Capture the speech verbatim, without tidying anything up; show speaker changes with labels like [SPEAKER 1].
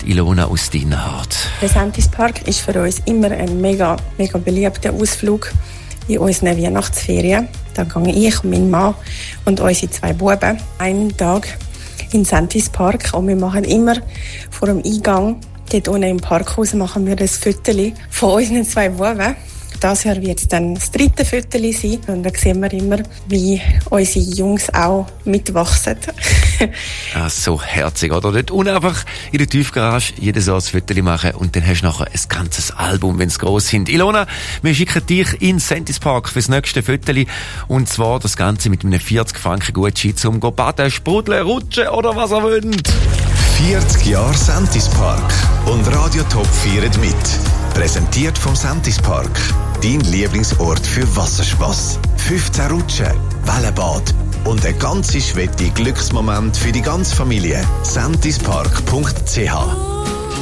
[SPEAKER 1] die Ilona aus Dinnerhardt.
[SPEAKER 2] Der Sentis Park ist für uns immer ein mega, mega beliebter Ausflug in unseren Weihnachtsferien. Da gehen ich und mein Mann und unsere zwei Buben einen Tag in den Sentis Park. Und wir machen immer vor dem Eingang, dort unten im Parkhaus, machen wir ein Foto von unseren zwei Buben. Das Jahr wird es dann das dritte Foto sein. Und da sehen wir immer, wie unsere Jungs auch mitwachsen.
[SPEAKER 1] Ah, so herzig, oder? Dort unten einfach in der Tiefgarage jedes Jahr ein Foto machen und dann hast du nachher ein ganzes Album, wenn es gross sind. Ilona, wir schicken dich in den Sentis Park fürs nächste Foto. Und zwar das Ganze mit einem vierzig Franken Gutschein zum go baden, sprudeln, rutschen oder was ihr wollt.
[SPEAKER 3] vierzig Jahre Sentis Park und Radio Top feiern mit. Präsentiert vom Sentis Park. Dein Lieblingsort für Wasserspass. fünfzehn Rutschen, Wellenbad und ein ganz schwette Glücksmoment für die ganze Familie. sentispark punkt c h